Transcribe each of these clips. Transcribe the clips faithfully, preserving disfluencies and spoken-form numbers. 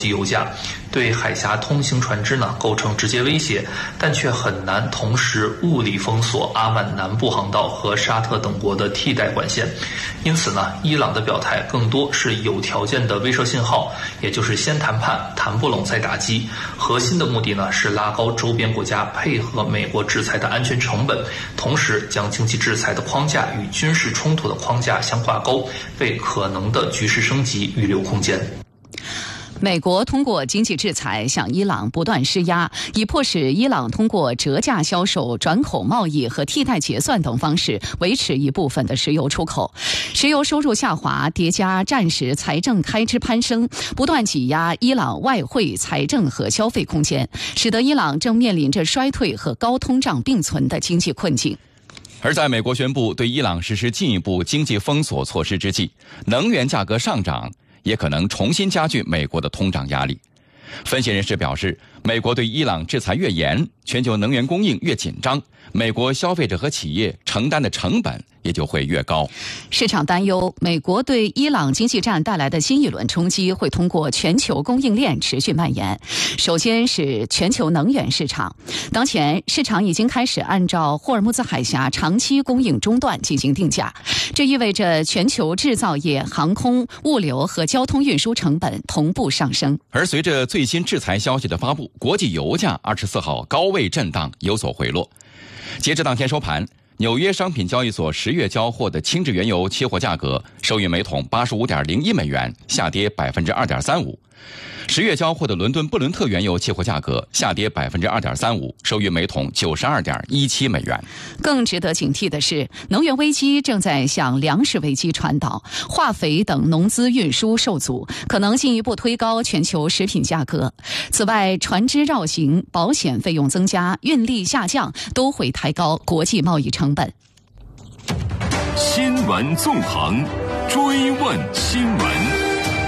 及油价，对海峡通行船只呢构成直接威胁，但却很难同时物理封锁阿曼南部航道和沙特等国的替代管线。因此呢，伊朗的表态更多是有条件的威慑信号，也就是先谈判，谈不拢再打击。核心的目的呢是拉高周边国家配合美国制裁的安全成本，同时将经济制裁的框架与军事冲突的框架相挂钩，为可能的局势升级预留空间。 美国通过经济制裁向伊朗不断施压，以迫使伊朗通过折价销售、转口贸易和替代结算等方式维持一部分的石油出口。石油收入下滑，叠加战时财政开支攀升，不断挤压伊朗外汇、财政和消费空间，使得伊朗正面临着衰退和高通胀并存的经济困境。 而在美国宣布对伊朗实施进一步经济封锁措施之际，能源价格上涨也可能重新加剧美国的通胀压力。分析人士表示，美国对伊朗制裁越严，全球能源供应越紧张，美国消费者和企业承担的成本也就会越高。 市场担忧，美国对伊朗经济战带来的新一轮冲击会通过全球供应链持续蔓延。首先是全球能源市场，当前市场已经开始按照霍尔木兹海峡长期供应中断进行定价，这意味着全球制造业、航空、物流和交通运输成本同步上升。 而随着最新制裁消息的发布，国际油价二十四号高位震荡，有所回落。截至当天收盘，纽约商品交易所十月交货的轻质原油期货价格收于每桶八十五点零一美元，下跌百分之二点三五。十月交货的伦敦布伦特原油期货价格下跌百分之二点三五，收于每桶九十二点一七美元。 更值得警惕的是，能源危机正在向粮食危机传导，化肥等农资运输受阻，可能进一步推高全球食品价格。此外，船只绕行、保险费用增加、运力下降，都会抬高国际贸易成本。 新闻纵横，追问新闻。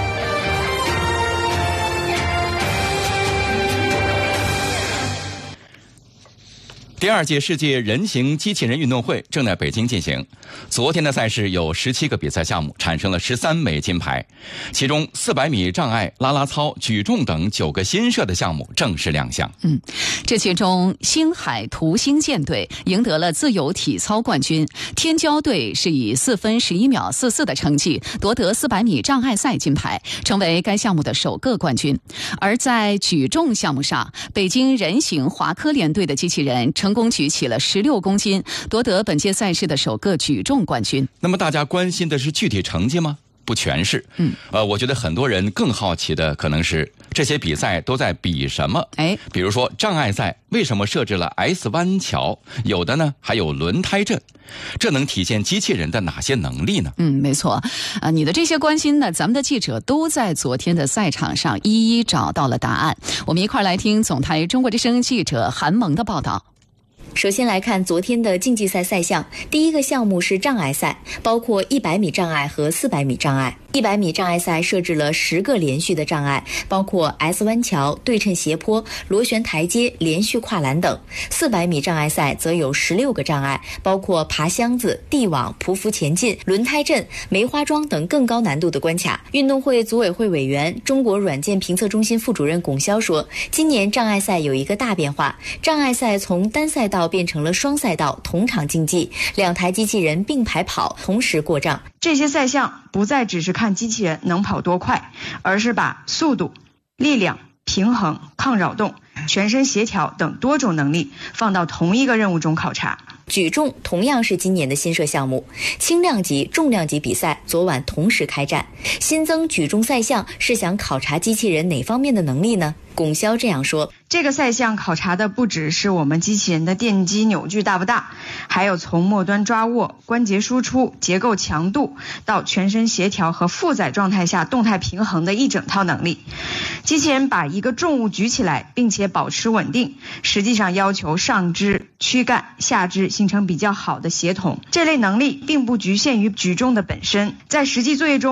第二届世界人形机器人运动会正在北京进行。昨天的赛事有十七个比赛项目，产生了十三枚金牌，其中四百米障碍、啦啦操、举重等九个新设的项目正式亮相。 嗯，这其中星海图星舰队赢得了自由体操冠军，天骄队是以四分十一秒四四的成绩夺得四百米障碍赛金牌，成为该项目的首个冠军。而在举重项目上，北京人形华科联队的机器人成功举起了十六公斤，夺得本届赛事的首个举重冠军。 那么大家关心的是具体成绩吗？不全是。嗯，呃，我觉得很多人更好奇的可能是这些比赛都在比什么？哎，比如说障碍赛为什么设置了 S 弯桥？有的呢还有轮胎阵，这能体现机器人的哪些能力呢？ 嗯，没错，啊，你的这些关心呢，咱们的记者都在昨天的赛场上一一找到了答案。我们一块来听总台中国之声记者韩萌的报道。 首先来看昨天的竞技赛赛项，第一个项目是障碍赛，包括一百米障碍和四百米障碍。一百米障碍赛设置了十个连续的障碍，包括 S 弯桥、对称斜坡、螺旋台阶、连续跨栏等。四百米障碍赛则有十六个障碍，包括爬箱子、地网、匍匐前进、轮胎阵、梅花桩等更高难度的关卡。运动会组委会委员、中国软件评测中心副主任龚潇说，今年障碍赛有一个大变化，障碍赛从单赛道变成了双赛道同场竞技，两台机器人并排跑，同时过障。 这些赛项不再只是看机器人能跑多快，而是把速度、力量、平衡、抗扰动、全身协调等多种能力放到同一个任务中考察。 举重同样是今年的新设项目，轻量级、重量级比赛昨晚同时开战。新增举重赛项是想考察机器人哪方面的能力呢？龚潇这样说， 这个赛项考察的不只是我们机器人的电机扭矩大不大，还有从末端抓握、关节输出、结构强度到全身协调和负载状态下动态平衡的一整套能力。机器人把一个重物举起来并且保持稳定，实际上要求上肢、躯干、下肢形成比较好的协同。这类能力并不局限于举重的本身，在实际作业中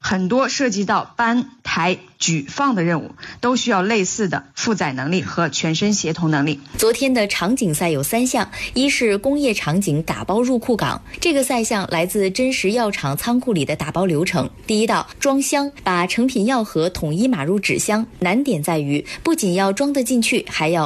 很多涉及到搬、抬、举、放的任务，都需要类似的负载能力和全身协同能力。 昨天的场景赛有三项，一是工业场景打包入库港，这个赛项来自真实药厂仓库里的打包流程。第一道装箱，把成品药盒统一码入纸箱，难点在于不仅要装得进去，还要